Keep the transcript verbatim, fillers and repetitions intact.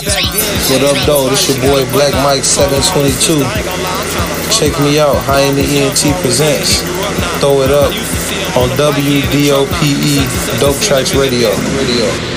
What up, though? This your boy Black Mike seven twenty-two. Check me out. High in the E N T presents. Throw it up on W D O P E Dope Tracks Radio. Radio.